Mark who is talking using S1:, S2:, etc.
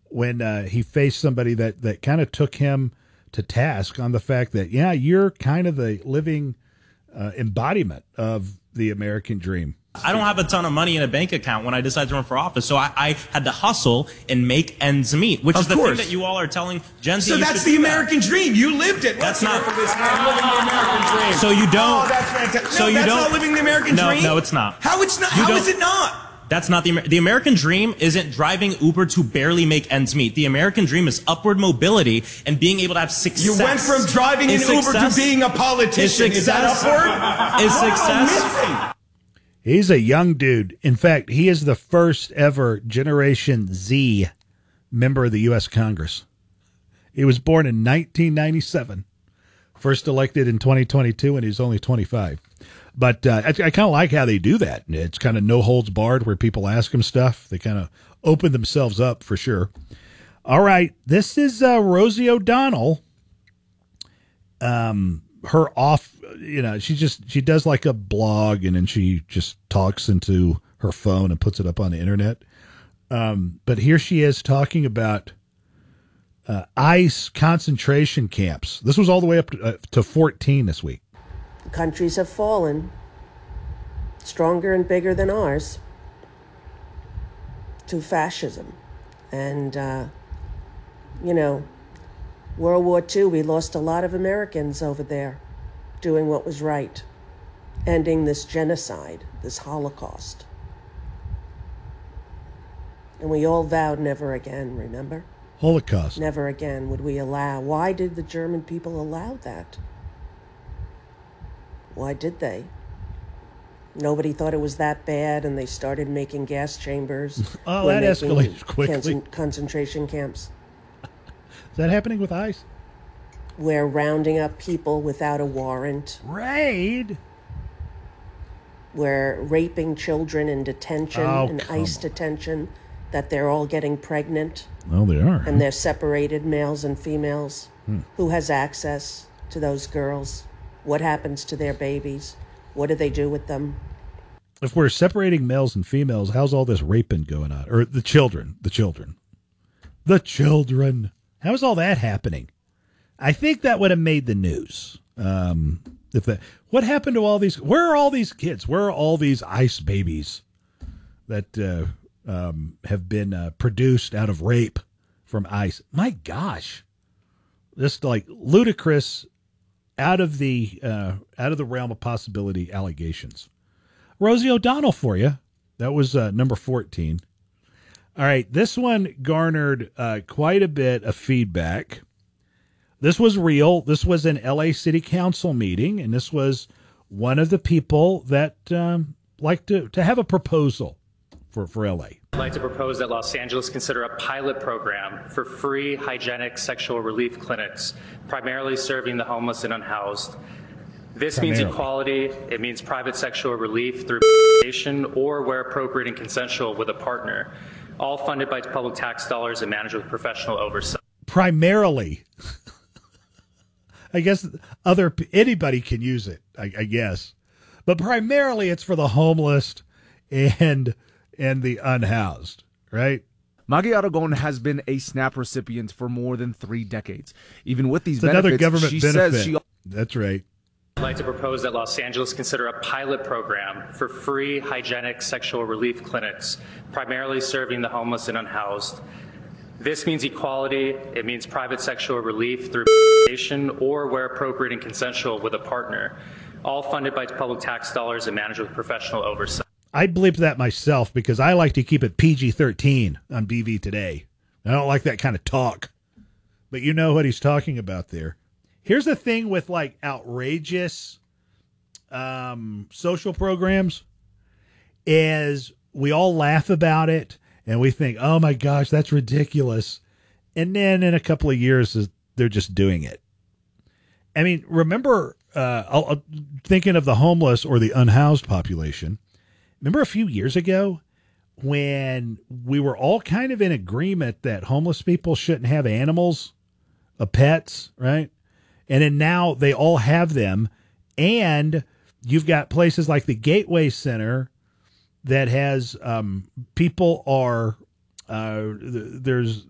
S1: when he faced somebody that kind of took him to task on the fact that, yeah, you're kind of the living embodiment of the American dream.
S2: I don't have a ton of money in a bank account when I decide to run for office, so I had to hustle and make ends meet, which is the thing that you all are telling Gen Z.
S3: So that's the American dream. You lived it.
S2: That's not
S3: for this man living the American dream.
S2: So you don't.
S3: Oh, that's fantastic.
S2: So
S3: no,
S2: you
S3: that's
S2: don't.
S3: not living the American dream.
S2: No, it's not.
S3: How it's not? How is it not?
S2: That's not the American dream. Isn't driving Uber to barely make ends meet. The American dream is upward mobility and being able to have success.
S3: You went from driving an Uber to being a politician. Is that upward?
S2: Is success?
S1: He's a young dude. In fact, he is the first ever Generation Z member of the U.S. Congress. He was born in 1997, first elected in 2022, and he's only 25. But I kind of like how they do that. It's kind of no holds barred where people ask him stuff. They kind of open themselves up for sure. All right. This is Rosie O'Donnell. Her off, she does like a blog and then she just talks into her phone and puts it up on the internet. But here she is talking about ICE concentration camps. This was all the way up to 14 this week.
S4: Countries have fallen, stronger and bigger than ours, to fascism. And, World War II, we lost a lot of Americans over there doing what was right, ending this genocide, this Holocaust. And we all vowed never again, remember?
S1: Holocaust.
S4: Never again would we allow. Why did the German people allow that? Why did they? Nobody thought it was that bad, and they started making gas chambers.
S1: Oh, that escalated quickly.
S4: Concentration camps.
S1: Is that happening with ICE?
S4: We're rounding up people without a warrant.
S1: Raid?
S4: We're raping children in detention, in ICE detention, that they're all getting pregnant.
S1: Oh, they are.
S4: And they're separated, males and females. Who has access to those girls? What happens to their babies? What do they do with them?
S1: If we're separating males and females, how's all this raping going on? Or the children. How is all that happening? I think that would have made the news. What happened to all these? Where are all these kids? Where are all these ICE babies that have been produced out of rape from ICE? My gosh, just like ludicrous, out of the realm of possibility allegations. Rosie O'Donnell for you. That was number 14. All right, this one garnered quite a bit of feedback. This was real. This was an LA City Council meeting, and this was one of the people that like to have a proposal for LA.
S5: I'd like to propose that Los Angeles consider a pilot program for free hygienic sexual relief clinics, primarily serving the homeless and unhoused. This means equality. It means private sexual relief through or where appropriate and consensual with a partner, all funded by public tax dollars and managed with professional oversight.
S1: Primarily. I guess anybody can use it, I guess. But primarily it's for the homeless and the unhoused, right?
S6: Maggie Aragon has been a SNAP recipient for more than 3 decades. Even with these
S1: benefits, another government
S6: she
S1: benefit.
S6: Says she...
S1: That's right.
S5: I'd like to propose that Los Angeles consider a pilot program for free hygienic sexual relief clinics, primarily serving the homeless and unhoused. This means equality. It means private sexual relief through or where appropriate and consensual with a partner, all funded by public tax dollars and managed with professional oversight.
S1: I bleeped that myself because I like to keep it PG-13 on BV Today. I don't like that kind of talk. But you know what he's talking about there. Here's the thing with like outrageous social programs is we all laugh about it and we think, oh my gosh, that's ridiculous. And then in a couple of years, they're just doing it. I mean, remember, thinking of the homeless or the unhoused population, remember a few years ago when we were all kind of in agreement that homeless people shouldn't have animals, pets, right? And then now they all have them. And you've got places like the Gateway Center that has people are there's